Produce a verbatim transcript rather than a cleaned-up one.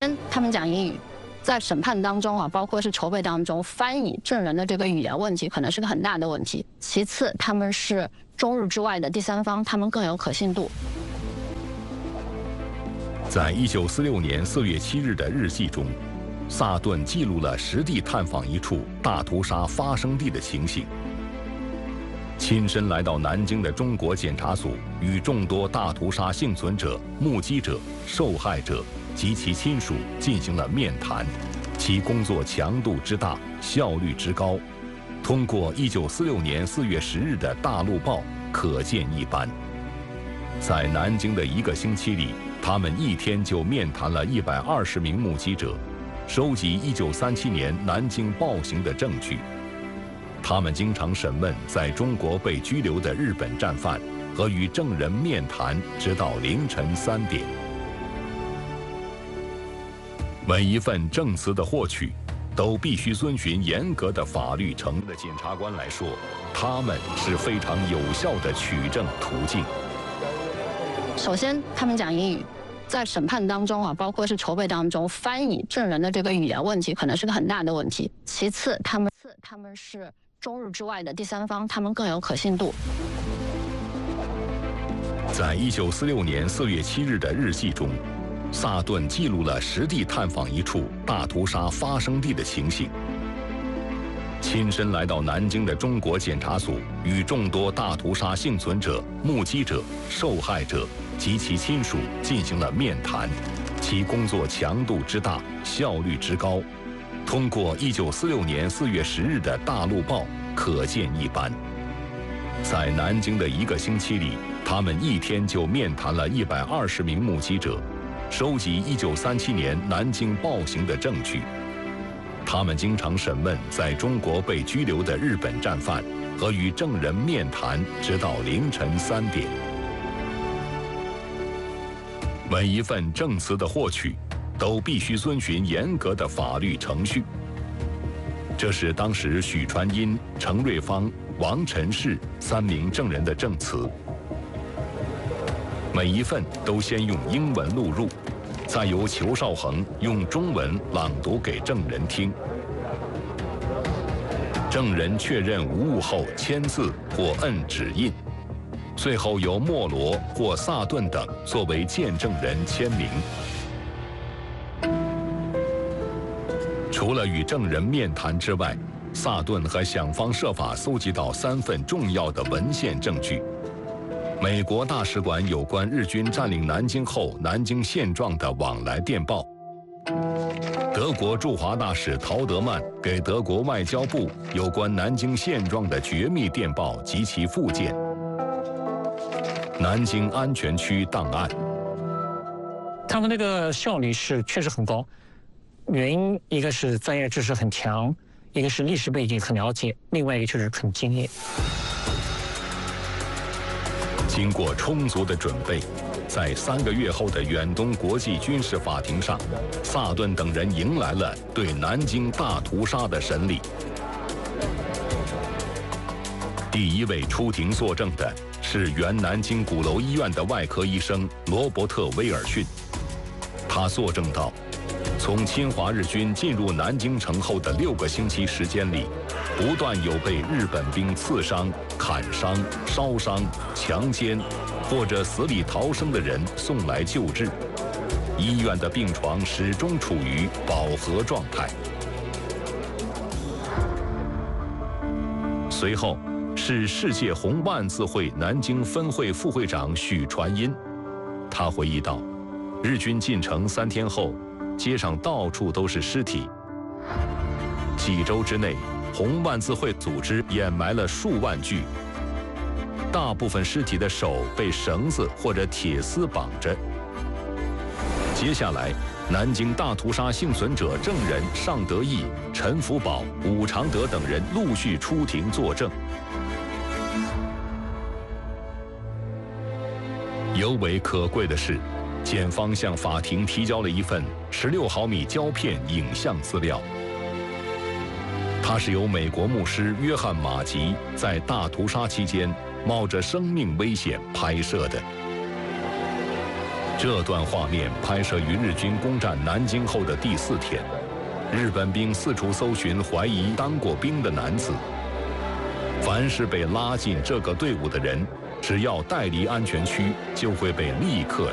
他们讲英语，在审判当中啊，包括是筹备当中，翻译证人的这个语言问题可能是个很大的问题。其次，他们是中日之外的第三方，他们更有可信度。 在一九四六年四月七日的日记中，萨顿记录了实地探访一处大屠杀发生地的情形。亲身来到南京的中国检察组，与众多大屠杀幸存者、目击者、受害者及其亲属进行了面谈，其工作强度之大，效率之高，通过一九四六年四月十日的大陆报可见一斑。在南京的一个星期里，他们一天就面谈了一百二十名目击者，收集一九三七年南京暴行的证据。他们经常审问在中国被拘留的日本战犯，和与证人面谈，直到凌晨三点。每一份证词的获取，都必须遵循严格的法律程序。的检察官来说，他们是非常有效的取证途径。 首先，他们讲英语，在审判当中啊，包括是筹备当中，翻译证人的这个语言问题可能是个很大的问题。其次，他们他们是中日之外的第三方，他们更有可信度。 在一九四六年四月七日的日记中，萨顿记录了实地探访一处大屠杀发生地的情形。亲身来到南京的中国检察组，与众多大屠杀幸存者、目击者、受害者及其亲属进行了面谈，其工作强度之大，效率之高，通过一九四六年四月十日的大陆报可见一斑。在南京的一个星期里，他们一天就面谈了一百二十名目击者，收集一九三七年南京暴行的证据。他们经常审问在中国被拘留的日本战犯，和与证人面谈，直到凌晨三点。每一份证词的获取，都必须遵循严格的法律程序。这是当时许传音、程瑞芳、王晨氏三名证人的证词。每一份都先用英文录入，再由裘绍恒用中文朗读给证人听。证人确认无误后签字或摁指印，最后由莫罗或萨顿等作为见证人签名。除了与证人面谈之外，萨顿还想方设法搜集到三份重要的文献证据。美国大使馆有关日军占领南京后南京现状的往来电报，德国驻华大使陶德曼给德国外交部有关南京现状的绝密电报及其附件，南京安全区档案。 他们那个效率是确实很高，原因一个是专业知识很强，一个是历史背景很了解，另外一个就是很敬业。 经过充足的准备，在三个月后的远东国际军事法庭上，萨顿等人迎来了对南京大屠杀的审理。第一位出庭作证的是原南京鼓楼医院的外科医生罗伯特·威尔逊。他作证道，从侵华日军进入南京城后的六个星期时间里，不断有被日本兵刺伤、砍伤、烧伤、强奸，或者死里逃生的人送来救治。医院的病床始终处于饱和状态。随后是世界红万字会南京分会副会长许传音，他回忆道，日军进城三天后，街上到处都是尸体。几周之内，红万字会组织掩埋了数万具，大部分尸体的手被绳子或者铁丝绑着。接下来，南京大屠杀幸存者证人尚德义、陈福宝、武常德等人陆续出庭作证。尤为可贵的是，检方向法庭提交了一份十六毫米胶片影像资料，它是由美国牧师约翰·马吉在大屠杀期间冒着生命危险拍摄的。 这段画面拍摄于日军攻占南京后的第四天，日本兵四处搜寻怀疑当过兵的男子。凡是被拉进这个队伍的人，只要带离安全区，就会被立刻